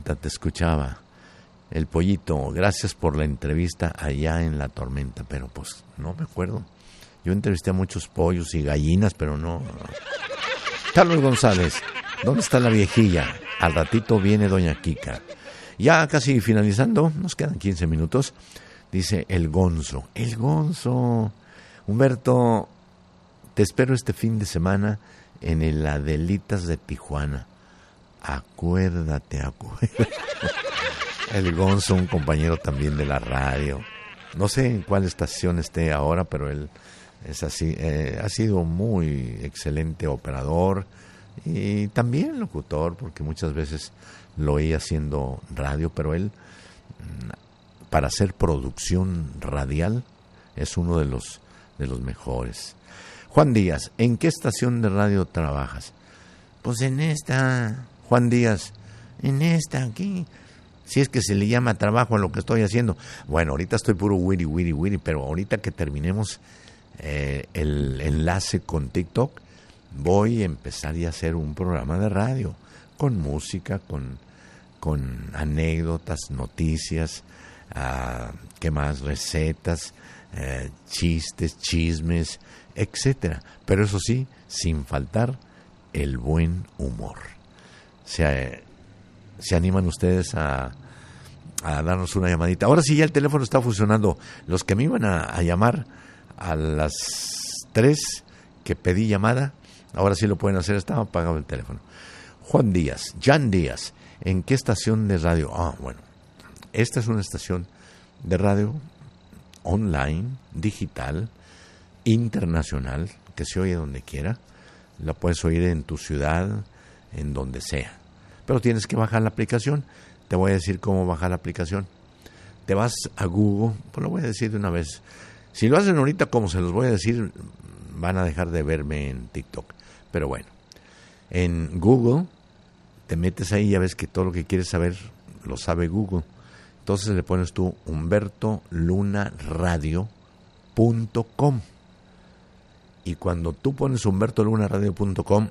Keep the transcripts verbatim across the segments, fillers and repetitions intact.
Tormenta te escuchaba. El Pollito, gracias por la entrevista allá en La Tormenta, pero pues no me acuerdo. Yo entrevisté a muchos pollos y gallinas, pero no. Carlos González, ¿dónde está la viejilla? Al ratito viene doña Kika. Ya casi finalizando, nos quedan quince minutos. Dice el Gonzo, el Gonzo. Humberto, te espero este fin de semana en el Adelitas de Tijuana. Acuérdate, acuérdate. El Gonzo, un compañero también de la radio. No sé en cuál estación esté ahora, pero él es así, eh, ha sido muy excelente operador y también locutor, porque muchas veces lo oía haciendo radio, pero él, para hacer producción radial, es uno de los, de los mejores. Juan Díaz, ¿en qué estación de radio trabajas? Pues en esta, Juan Díaz, en esta aquí. Si es que se le llama trabajo a lo que estoy haciendo. Bueno, ahorita estoy puro wiri, wiri, wiri, pero ahorita que terminemos eh, el enlace con TikTok, voy a empezar ya a hacer un programa de radio, con música, con, con anécdotas, noticias, uh, ¿qué más? Recetas, uh, chistes, chismes, etcétera. Pero eso sí, sin faltar el buen humor. O sea, ¿se animan ustedes a, a darnos una llamadita? Ahora sí, ya el teléfono está funcionando. Los que me iban a, a llamar a las tres que pedí llamada, ahora sí lo pueden hacer, estaba apagado el teléfono. Juan Díaz, Jan Díaz, ¿en qué estación de radio? Ah, bueno, esta es una estación de radio online, digital, internacional, que se oye donde quiera. La puedes oír en tu ciudad, en donde sea. Pero tienes que bajar la aplicación. Te voy a decir cómo bajar la aplicación. Te vas a Google, pues lo voy a decir de una vez. Si lo hacen ahorita como se los voy a decir, van a dejar de verme en TikTok. Pero bueno, en Google te metes ahí, ya ves que todo lo que quieres saber lo sabe Google. Entonces le pones tú humberto luna radio punto com. Y cuando tú pones humberto luna radio punto com,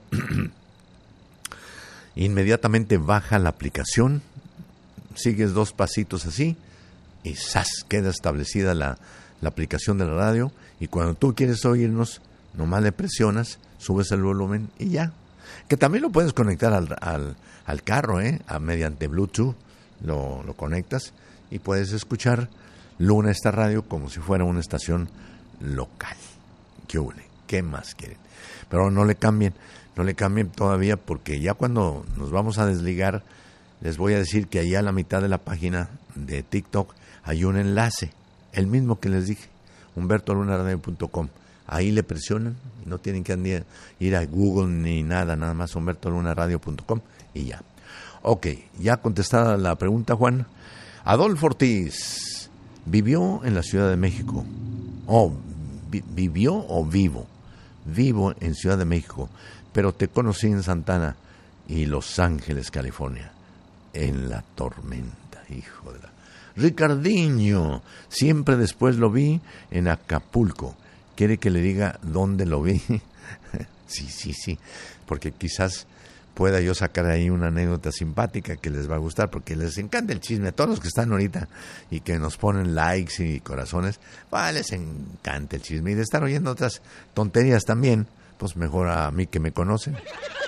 inmediatamente baja la aplicación, sigues dos pasitos así y ¡zas! Queda establecida la, la aplicación de la radio, y cuando tú quieres oírnos, nomás le presionas, subes el volumen y ya. Que también lo puedes conectar al, al, al carro, ¿eh? A, mediante Bluetooth, lo, lo conectas y puedes escuchar Luna esta radio como si fuera una estación local. ¿Qué huele? ¿Qué más quieren? Pero no le cambien. No le cambien todavía, porque ya cuando nos vamos a desligar, les voy a decir que allá a la mitad de la página de TikTok hay un enlace, el mismo que les dije, humberto luna radio punto com. Ahí le presionan y no tienen que ir a Google ni nada, nada más humberto luna radio punto com y ya. Ok, ya contestada la pregunta, Juan. Adolfo Ortiz, ¿vivió en la Ciudad de México? Oh, vi- ¿vivió o vivo? Vivo en Ciudad de México, pero te conocí en Santana y Los Ángeles, California, en La Tormenta, hijo de la... Ricardinho, siempre después lo vi en Acapulco. ¿Quiere que le diga dónde lo vi? Sí, sí, sí, porque quizás pueda yo sacar ahí una anécdota simpática que les va a gustar, porque les encanta el chisme a todos los que están ahorita y que nos ponen likes y corazones. Bah, les encanta el chisme, y de estar oyendo otras tonterías también, pues mejor a mí que me conocen.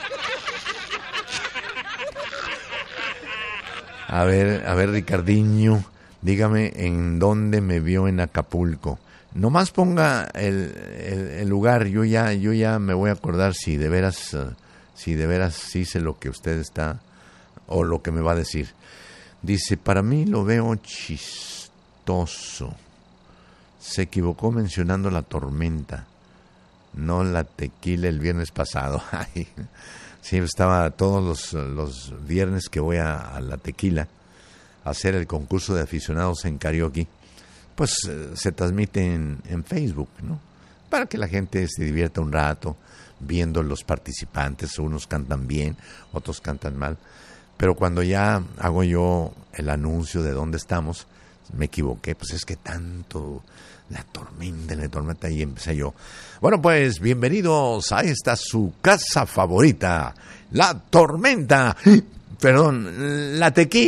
A ver, a ver, Ricardinho, dígame en dónde me vio en Acapulco. Nomás ponga el, el, el lugar, yo ya, yo ya me voy a acordar si de veras, uh, si de veras sí sé lo que usted está, o lo que me va a decir. Dice, para mí lo veo chistoso. Se equivocó mencionando La Tormenta, no la tequila el viernes pasado. Sí, estaba todos los, los viernes que voy a, a la tequila a hacer el concurso de aficionados en karaoke, pues eh, se transmite en, en Facebook, ¿no? Para que la gente se divierta un rato viendo los participantes. Unos cantan bien, otros cantan mal. Pero cuando ya hago yo el anuncio de dónde estamos, me equivoqué. Pues es que tanto La Tormenta, La Tormenta, y empecé yo. Bueno, pues bienvenidos a esta su casa favorita, La Tormenta. Perdón, La Tequila.